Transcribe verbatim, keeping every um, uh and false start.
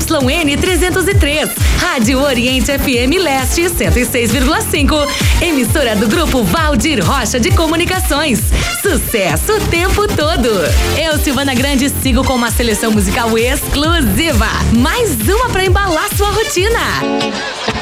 Y N trezentos e três. Rádio Oriente F M Leste cento e seis vírgula cinco. Emissora do Grupo Valdir Rocha de Comunicações. Sucesso o tempo todo. Eu, Silvana Grande, sigo com uma seleção musical exclusiva. Mais uma pra embalar sua rotina.